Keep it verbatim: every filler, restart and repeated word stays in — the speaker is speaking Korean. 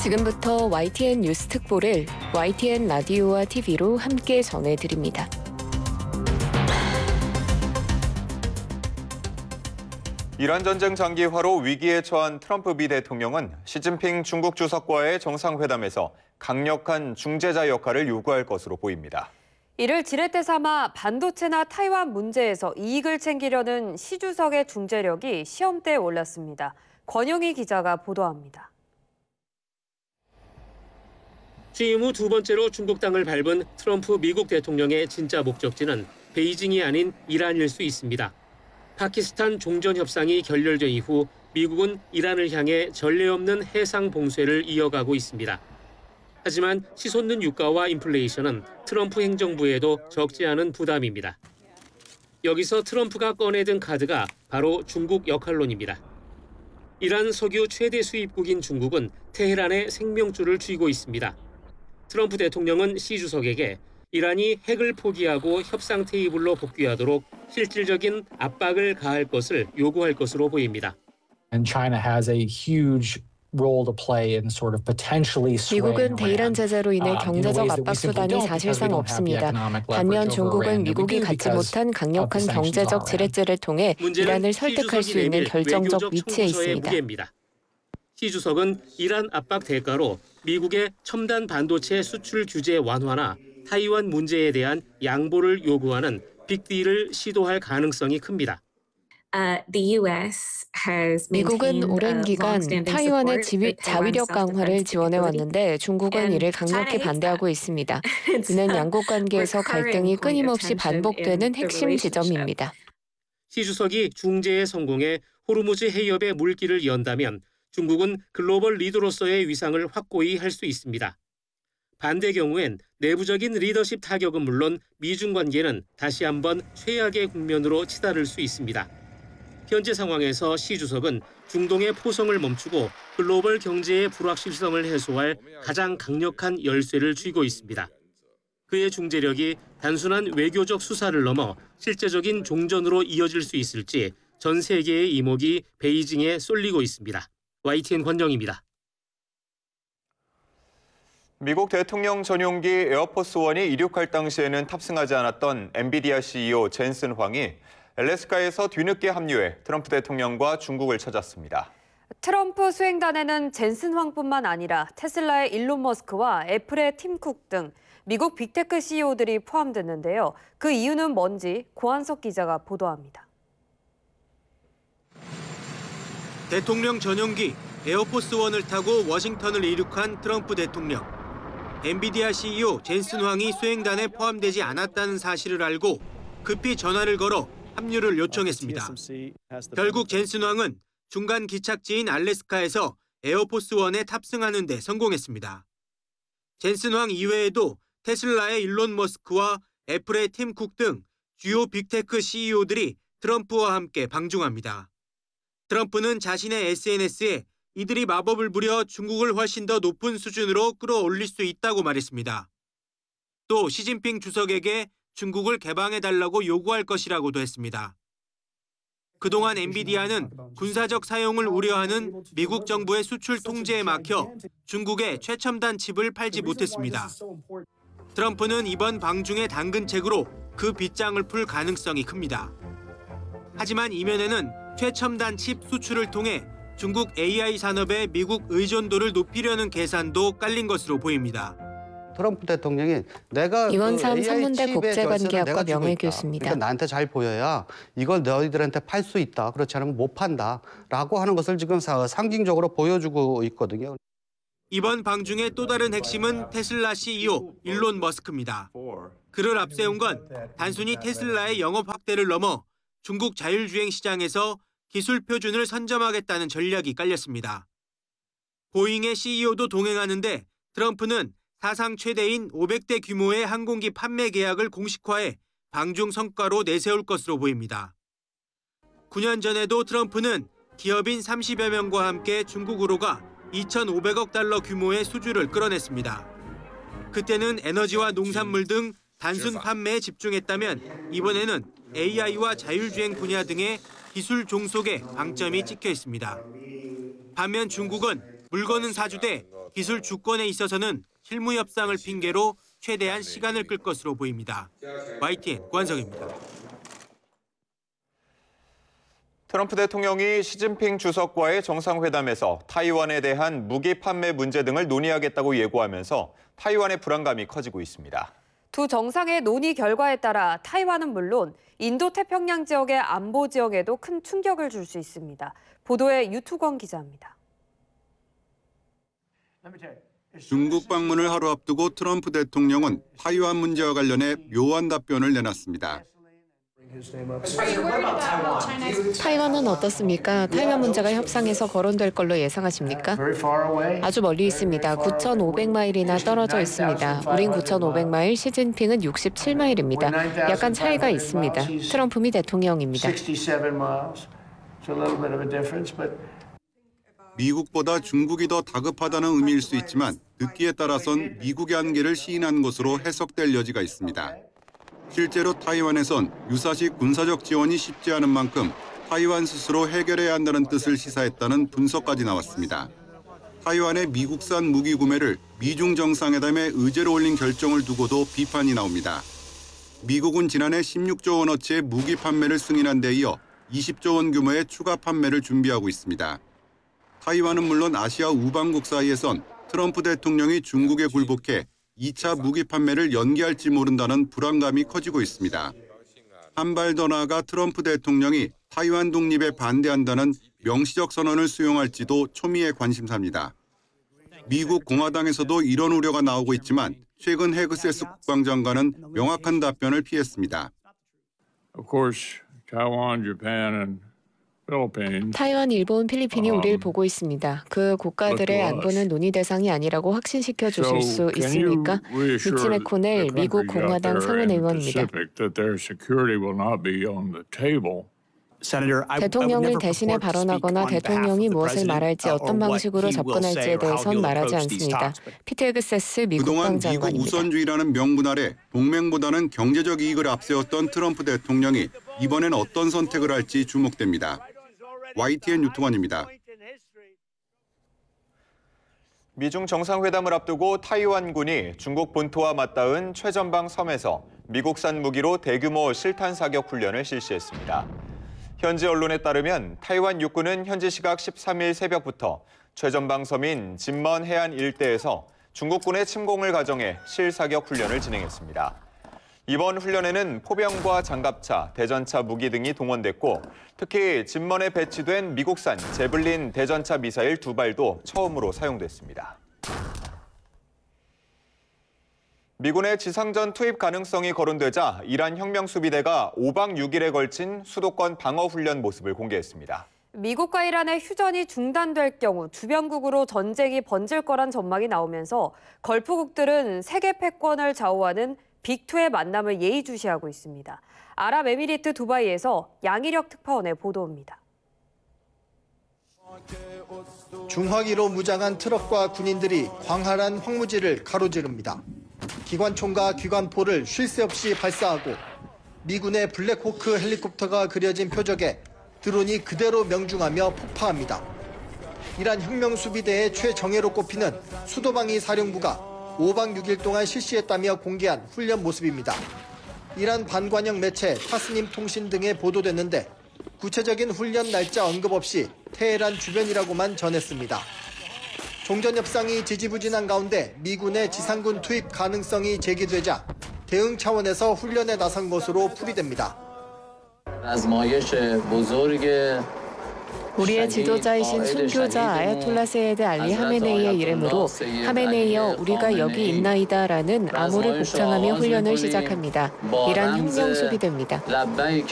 지금부터 와이티엔 뉴스 특보를 와이티엔 라디오와 티비로 함께 전해드립니다. 이란 전쟁 장기화로 위기에 처한 트럼프 미 대통령은 시진핑 중국 주석과의 정상회담에서 강력한 중재자 역할을 요구할 것으로 보입니다. 이를 지렛대 삼아 반도체나 타이완 문제에서 이익을 챙기려는 시 주석의 중재력이 시험대에 올랐습니다. 권영희 기자가 보도합니다. 취임 후 두 번째로 중국 땅을 밟은 트럼프 미국 대통령의 진짜 목적지는 베이징이 아닌 이란일 수 있습니다. 파키스탄 종전 협상이 결렬된 이후 미국은 이란을 향해 전례 없는 해상 봉쇄를 이어가고 있습니다. 하지만 치솟는 유가와 인플레이션은 트럼프 행정부에도 적지 않은 부담입니다. 여기서 트럼프가 꺼내든 카드가 바로 중국 역할론입니다. 이란 석유 최대 수입국인 중국은 테헤란의 생명줄을 쥐고 있습니다. 트럼프 대통령은 시 주석에게 이란이 핵을 포기하고 협상 테이블로 복귀하도록 실질적인 압박을 가할 것을 요구할 것으로 보입니다. And China has a huge role to play in sort of potentially 미국은 대이란 제재로 인해 경제적 압박 수단이 사실상 없습니다. 반면 중국은 미국이 갖지 못한 강력한 경제적 지렛대를 통해 이란을 설득할 수 있는 결정적 위치에 있습니다. 무게입니다. 시 주석은 이란 압박 대가로 미국의 첨단 반도체 수출 규제 완화나 타이완 문제에 대한 양보를 요구하는 빅딜을 시도할 가능성이 큽니다. 미국은 오랜 기간 타이완의 지위, 자위력 강화를 지원해왔는데 중국은 이를 강력히 반대하고 있습니다. 이는 양국 관계에서 갈등이 끊임없이 반복되는 핵심 지점입니다. 시 주석이 중재에 성공해 호르무즈 해협의 물길을 연다면 중국은 글로벌 리더로서의 위상을 확고히 할 수 있습니다. 반대 경우엔 내부적인 리더십 타격은 물론 미중 관계는 다시 한번 최악의 국면으로 치달을 수 있습니다. 현재 상황에서 시 주석은 중동의 포성을 멈추고 글로벌 경제의 불확실성을 해소할 가장 강력한 열쇠를 쥐고 있습니다. 그의 중재력이 단순한 외교적 수사를 넘어 실제적인 종전으로 이어질 수 있을지 전 세계의 이목이 베이징에 쏠리고 있습니다. 와이티엔 권영희입니다. 미국 대통령 전용기 에어포스원이 이륙할 당시에는 탑승하지 않았던 엔비디아 씨이오 젠슨 황이 알래스카에서 뒤늦게 합류해 트럼프 대통령과 중국을 찾았습니다. 트럼프 수행단에는 젠슨 황뿐만 아니라 테슬라의 일론 머스크와 애플의 팀 쿡 등 미국 빅테크 씨이오들이 포함됐는데요. 그 이유는 뭔지 고한석 기자가 보도합니다. 대통령 전용기 에어포스원을 타고 워싱턴을 이륙한 트럼프 대통령. 엔비디아 씨이오 젠슨 황이 수행단에 포함되지 않았다는 사실을 알고 급히 전화를 걸어 합류를 요청했습니다. 결국 젠슨 황은 중간 기착지인 알래스카에서 에어포스원에 탑승하는 데 성공했습니다. 젠슨 황 이외에도 테슬라의 일론 머스크와 애플의 팀 쿡 등 주요 빅테크 씨이오들이 트럼프와 함께 방중합니다. 트럼프는 자신의 에스엔에스에 이들이 마법을 부려 중국을 훨씬 더 높은 수준으로 끌어올릴 수 있다고 말했습니다. 또 시진핑 주석에게 중국을 개방해달라고 요구할 것이라고도 했습니다. 그동안 엔비디아는 군사적 사용을 우려하는 미국 정부의 수출 통제에 막혀 중국에 최첨단 칩을 팔지 못했습니다. 트럼프는 이번 방중의 당근책으로 그 빗장을 풀 가능성이 큽니다. 하지만 이면에는 최첨단 칩 수출을 통해 중국 에이아이 산업의 미국 의존도를 높이려는 계산도 깔린 것으로 보입니다. 트럼프 대통령이 내가 이원삼 성문대 국제관계학과 명예교수입니다. 그러니까 나한테 잘 보여야 이걸 너희들한테 팔 수 있다. 그렇지 않으면 못 판다라고 하는 것을 지금 상징적으로 보여주고 있거든요. 이번 방중의 또 다른 핵심은 테슬라 씨이오 일론 머스크입니다. 그를 앞세운 건 단순히 테슬라의 영업 확대를 넘어 중국 자율주행 시장에서 기술 표준을 선점하겠다는 전략이 깔렸습니다. 보잉의 씨이오도 동행하는데 트럼프는 사상 최대인 오백 대 규모의 항공기 판매 계약을 공식화해 방중 성과로 내세울 것으로 보입니다. 구 년 전에도 트럼프는 기업인 삼십여 명과 함께 중국으로 가 이천오백억 달러 규모의 수주를 끌어냈습니다. 그때는 에너지와 농산물 등 단순 판매에 집중했다면 이번에는 에이아이와 자율주행 분야 등의 기술 종속에 방점이 찍혀 있습니다. 반면 중국은 물건은 사주돼 기술 주권에 있어서는 실무 협상을 핑계로 최대한 시간을 끌 것으로 보입니다. 와이티엔 권성입니다. 트럼프 대통령이 시진핑 주석과의 정상회담에서 타이완에 대한 무기 판매 문제 등을 논의하겠다고 예고하면서 타이완의 불안감이 커지고 있습니다. 두 정상의 논의 결과에 따라 타이완은 물론 인도태평양 지역의 안보 지역에도 큰 충격을 줄 수 있습니다. 보도에 유투권 기자입니다. 중국 방문을 하루 앞두고 트럼프 대통령은 타이완 문제와 관련해 묘한 답변을 내놨습니다. 타이완은 어떻습니까? 타이완 문제가 협상에서 거론될 걸로 예상하십니까? 아주 멀리 있습니다. 구천오백 마일이나 떨어져 있습니다. 우린 구천오백 마일, 시진핑은 육십칠 마일입니다. 약간 차이가 있습니다. 트럼프 미 대통령입니다. 미국보다 중국이 더 다급하다는 의미일 수 있지만 듣기에 따라선 미국의 한계를 시인한 것으로 해석될 여지가 있습니다. 실제로 타이완에선 유사시 군사적 지원이 쉽지 않은 만큼 타이완 스스로 해결해야 한다는 뜻을 시사했다는 분석까지 나왔습니다. 타이완의 미국산 무기 구매를 미중 정상회담에 의제로 올린 결정을 두고도 비판이 나옵니다. 미국은 지난해 십육조 원어치의 무기 판매를 승인한 데 이어 이십조 원 규모의 추가 판매를 준비하고 있습니다. 타이완은 물론 아시아 우방국 사이에선 트럼프 대통령이 중국에 굴복해 이 차 무기 판매를 연기할지 모른다는 불안감이 커지고 있습니다. 한 발 더 나아가 트럼프 대통령이 타이완 독립에 반대한다는 명시적 선언을 수용할지도 초미의 관심사입니다. 미국 공화당에서도 이런 우려가 나오고 있지만 최근 헤그세스 국방장관은 명확한 답변을 피했습니다. Of course, Taiwan, Japan, and 타이완, 일본, 필리핀이 우리를 보고 있습니다. 그 국가들의 안보는 논의 대상이 아니라고 확신시켜 주실 수 있습니까? 미치 맥코넬 미국 공화당 상원의원입니다. 대통령을 대신해 발언하거나 대통령이 무엇을 말할지 어떤 방식으로 접근할지에 대해선 말하지 않습니다. 피트 헤그세스 미국 그동안 미국 국방장관입니다. 우선주의라는 명분 아래 동맹보다는 경제적 이익을 앞세웠던 트럼프 대통령이 이번엔 어떤 선택을 할지 주목됩니다. 와이티엔 유통환입니다. 미중 정상회담을 앞두고 타이완군이 중국 본토와 맞닿은 최전방 섬에서 미국산 무기로 대규모 실탄 사격 훈련을 실시했습니다. 현지 언론에 따르면 타이완 육군은 현지 시각 십삼일 새벽부터 최전방 섬인 진먼 해안 일대에서 중국군의 침공을 가정해 실사격 훈련을 진행했습니다. 이번 훈련에는 포병과 장갑차, 대전차 무기 등이 동원됐고 특히 진먼에 배치된 미국산 제블린 대전차 미사일 두 발도 처음으로 사용됐습니다. 미군의 지상전 투입 가능성이 거론되자 이란 혁명수비대가 오박 육일에 걸친 수도권 방어훈련 모습을 공개했습니다. 미국과 이란의 휴전이 중단될 경우 주변국으로 전쟁이 번질 거란 전망이 나오면서 걸프국들은 세계 패권을 좌우하는 빅투의 만남을 예의주시하고 있습니다. 아랍에미리트 두바이에서 양희력 특파원의 보도입니다. 중화기로 무장한 트럭과 군인들이 광활한 황무지를 가로지릅니다. 기관총과 기관포를 쉴 새 없이 발사하고 미군의 블랙호크 헬리콥터가 그려진 표적에 드론이 그대로 명중하며 폭파합니다. 이란 혁명수비대의 최정예로 꼽히는 수도방위 사령부가 오박 육일 동안 실시했다며 공개한 훈련 모습입니다. 이란 반관영 매체 타스님 통신 등에 보도됐는데 구체적인 훈련 날짜 언급 없이 테헤란 주변이라고만 전했습니다. 종전협상이 지지부진한 가운데 미군의 지상군 투입 가능성이 제기되자 대응 차원에서 훈련에 나선 것으로 풀이됩니다. 우리의 지도자이신 순교자 아야톨라 세예드 알리 하메네이의 이름으로 하메네이여 우리가 여기 있나이다라는 암호를 복창하며 훈련을 시작합니다. 이란 혁명수비대입니다.